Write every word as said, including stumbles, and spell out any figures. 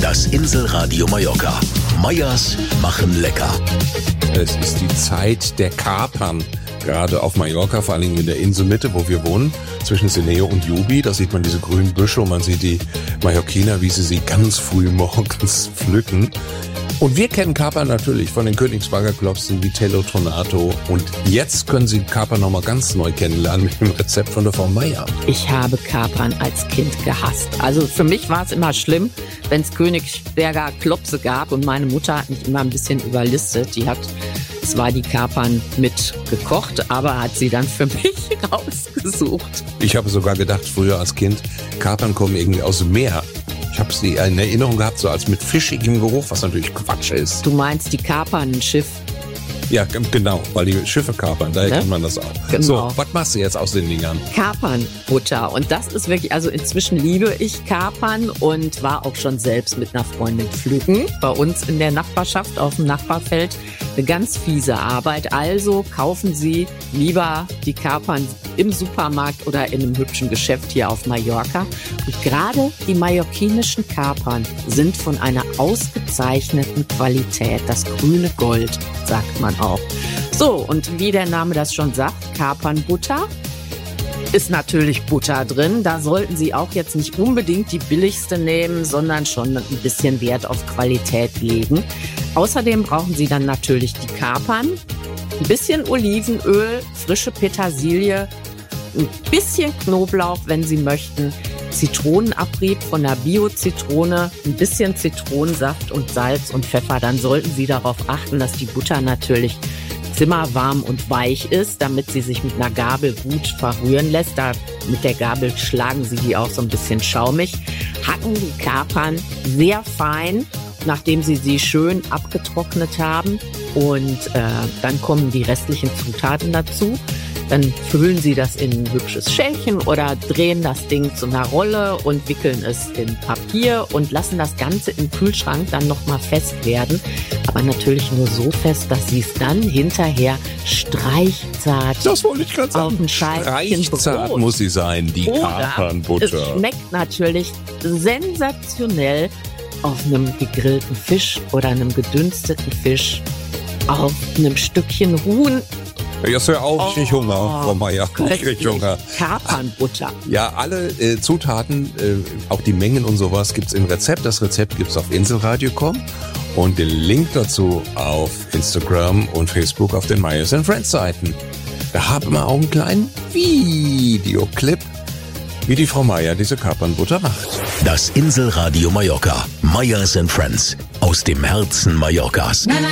Das Inselradio Mallorca. Meyers machen lecker. Es ist die Zeit der Kapern. Gerade auf Mallorca, vor allem in der Inselmitte, wo wir wohnen, zwischen Seneo und Jubi. Da sieht man diese grünen Büsche und man sieht die Mallorquiner, wie sie sie ganz früh morgens pflücken. Und wir kennen Kapern natürlich von den Königsberger Klopsen wie Tello Tonato. Und jetzt können Sie Kapern nochmal ganz neu kennenlernen mit dem Rezept von der Frau Meyer. Ich habe Kapern als Kind gehasst. Also für mich war es immer schlimm, wenn es Königsberger Klopse gab. Und meine Mutter hat mich immer ein bisschen überlistet. Die hat zwar die Kapern mit gekocht, aber hat sie dann für mich rausgesucht. Ich habe sogar gedacht, früher als Kind, Kapern kommen irgendwie aus dem Meer. Ich habe sie in Erinnerung gehabt, so als mit fischigem Geruch, was natürlich Quatsch ist. Du meinst die Kapern, ein Schiff? Ja, genau, weil die Schiffe kapern, daher Ne? kennt man das auch. Genau. So, was machst du jetzt aus den Dingern? Kapernbutter. Und das ist wirklich, also inzwischen liebe ich Kapern und war auch schon selbst mit einer Freundin pflücken. Bei uns in der Nachbarschaft auf dem Nachbarfeld eine ganz fiese Arbeit. Also kaufen Sie lieber die Kapern im Supermarkt oder in einem hübschen Geschäft hier auf Mallorca. Und gerade die mallorquinischen Kapern sind von einer ausgezeichneten Qualität. Das grüne Gold, sagt man auch. So, und wie der Name das schon sagt, Kapernbutter. Ist natürlich Butter drin. Da sollten Sie auch jetzt nicht unbedingt die billigste nehmen, sondern schon ein bisschen Wert auf Qualität legen. Außerdem brauchen Sie dann natürlich die Kapern, ein bisschen Olivenöl, frische Petersilie, ein bisschen Knoblauch, wenn Sie möchten, Zitronenabrieb von der Bio-Zitrone, ein bisschen Zitronensaft und Salz und Pfeffer. Dann sollten Sie darauf achten, dass die Butter natürlich zimmerwarm und weich ist, damit sie sich mit einer Gabel gut verrühren lässt. Da mit der Gabel schlagen Sie die auch so ein bisschen schaumig. Hacken die Kapern sehr fein, nachdem Sie sie schön abgetrocknet haben. Und äh, dann kommen die restlichen Zutaten dazu. Dann füllen Sie das in ein hübsches Schälchen oder drehen das Ding zu einer Rolle und wickeln es in Papier und lassen das Ganze im Kühlschrank dann nochmal fest werden. Aber natürlich nur so fest, dass Sie es dann hinterher streichzart Das wollte ich gerade auf sagen. ein Scheibchen Streichzart Brot. muss sie sein, die Oder Kapernbutter. es schmeckt natürlich sensationell auf einem gegrillten Fisch oder einem gedünsteten Fisch, auf einem Stückchen Huhn. Jetzt hör auf, ich krieg Hunger, Frau Meyer. Ich krieg Hunger. Kapernbutter. Ja, alle äh, Zutaten, äh, auch die Mengen und sowas gibt's im Rezept. Das Rezept gibt's auf inselradio punkt com und den Link dazu auf Instagram und Facebook auf den Meyers and Friends Seiten. Da haben wir auch einen kleinen Videoclip, wie die Frau Meyer diese Kapernbutter macht. Das Inselradio Mallorca. Meyers and Friends. Aus dem Herzen Mallorcas.